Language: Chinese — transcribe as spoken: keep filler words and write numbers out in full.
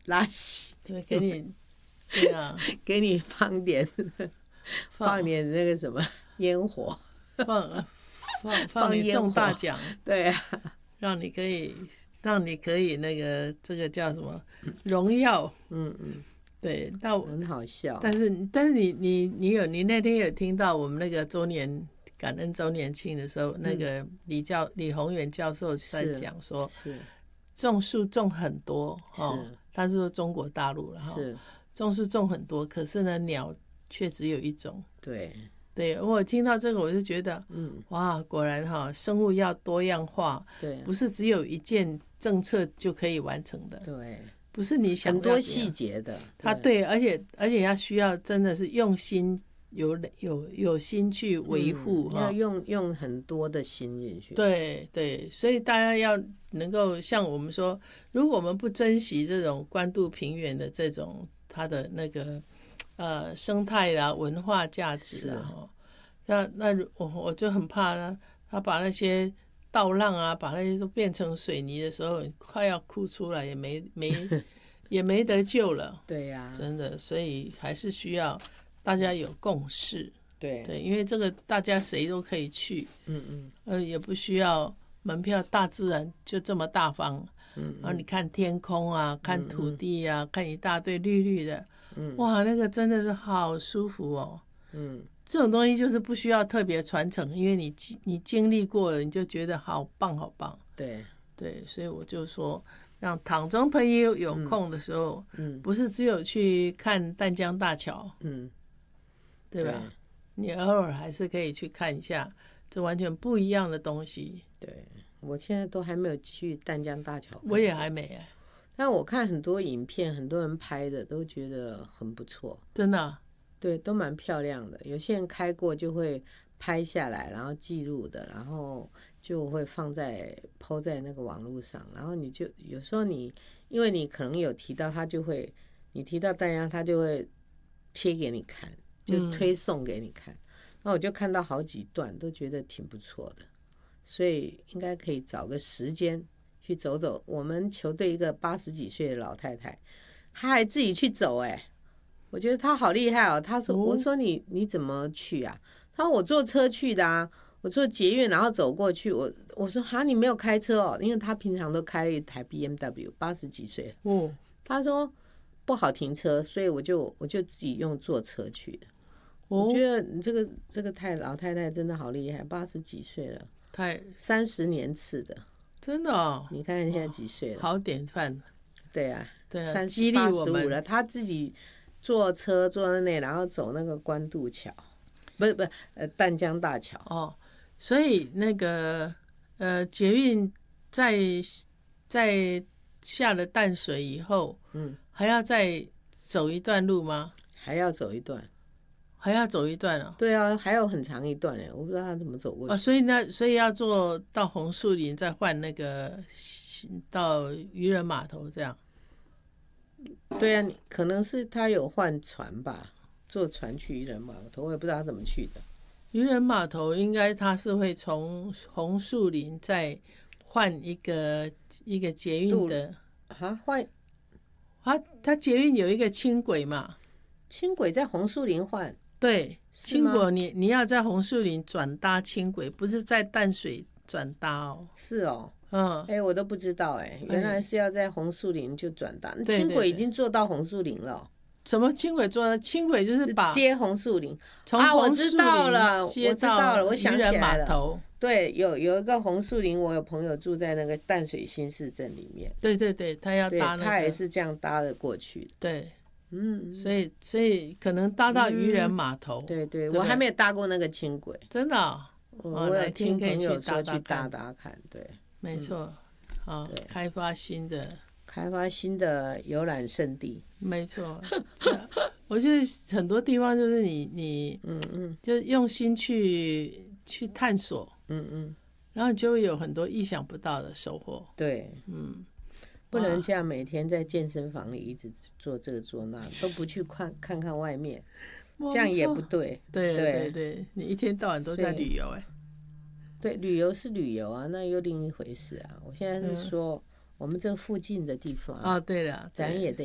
拉稀， 对，给你，对啊， 给你放点放点那个什么烟火， 放放放你中大奖， 对啊， 让你可以让你可以那个这个叫什么荣耀， 嗯嗯， 对，但很好笑。 但是但是你你你有你那天有听到我们那个周年感恩周年庆的时候，嗯、那个李教李宏远教授在讲说， 是种树种很多哦， 是他是说中国大陆了哈， 是种树种很多，可是呢鸟却只有一种， 对。 对，我听到这个我就觉得， 嗯， 哇，果然哈，生物要多样化， 对， 不是只有一件政策就可以完成的， 对， 不是你想很多细节的， 他对，而且而且要需要真的是用心，有有有心去维护， 嗯、要用用很多的心进去， 对对，所以大家要能够像我们说，如果我们不珍惜这种关渡平原的这种它的那个。呃，生态啦，文化价值啊，哈，那那我我就很怕呢，他把那些稻浪啊，把那些都变成水泥的时候，快要哭出来，也没没也没得救了。 对呀、啊， 真的，所以还是需要大家有共识。 对对，因为这个大家谁都可以去， 嗯嗯， 呃，也不需要门票，大自然就这么大方。嗯, 嗯，然后你看天空啊，看土地啊，嗯嗯看一大堆绿绿的。嗯，哇，那个真的是好舒服哦。嗯，这种东西就是不需要特别传承，因为你你经历过了，你就觉得好棒好棒。 对对，所以我就说，让唐中朋友有空的时候，嗯，不是只有去看淡江大桥，嗯，对吧？对，你偶尔还是可以去看一下，这完全不一样的东西。 对，我现在都还没有去淡江大桥， 我也还没哎。 但我看很多影片，很多人拍的都觉得很不错， 真的、啊， 对，都蛮漂亮的。有些人开过就会拍下来，然后记录的，然后就会放在 po 在那个网络上。然后你就有时候你，因为你可能有提到，他就会你提到淡江，他就会贴给你看，就推送给你看。嗯、那我就看到好几段，都觉得挺不错的，所以应该可以找个时间。去走走，我们球队一个八十几岁的老太太，她还自己去走哎、欸，我觉得她好厉害哦。她说：“我说你你怎么去啊？”她说：“我坐车去的啊，我坐捷运然后走过去。我”我我说：“哈，你没有开车哦？因为她平常都开了一台 B M W， 八十几岁。”哦，她说不好停车，所以我就我就自己用坐车去的。我觉得你这个这个太老太太真的好厉害，八十几岁了， 太三十年次的。 真的哦， 你看现在几岁了？ 好典范。 对啊， 对啊， 三激励我们了。他自己坐车坐在那，然后走那个关渡桥，不是不是呃淡江大桥。 哦，所以那个呃捷运在在下了淡水以后，嗯，还要再走一段路吗？ 还要走一段。 还要走一段哦。 对啊，还有很长一段哎，我不知道他怎么走过去。 哦，所以呢，所以要坐到红树林，再换那个到渔人码头这样。 对啊，可能是他有换船吧，坐船去渔人码头，我也不知道他怎么去的。 渔人码头应该他是会从红树林再换一个一个捷运的啊，换啊，他捷运有一个轻轨嘛， 轻轨在红树林换。 对，轻轨你你要在红树林转搭轻轨，不是在淡水转搭哦。 是哦， 嗯， 哎、欸，我都不知道哎、欸，原来是要在红树林就转搭。 对轻轨已经坐到红树林了、喔。 什么轻轨坐？轻轨就是把接红树林。 从啊，我知道了，我知道了，我想起来了。对，有有一个红树林，我有朋友住在那个淡水新市镇里面。 对对对，他要搭、那个， 他也是这样搭的过去的。 对。嗯，所以所以可能搭到渔人码头、 嗯，对 对, 对，我还没有搭过那个轻轨， 真的、哦， 我有听朋友说去搭搭看，对， 没错，啊、嗯，开发新的开发新的游览胜地， 没错，我觉得很多地方就是你你嗯嗯，就用心去去探索，嗯嗯，然后就会有很多意想不到的收获， 对，嗯。不能这样每天在健身房里一直做这个做那，都不去看看看外面，这样也不对。 对对 对, 对，你一天到晚都在旅游哎。 对，旅游是旅游啊，那又另一回事啊。我现在是说我们这附近的地方啊，对了， 咱也得。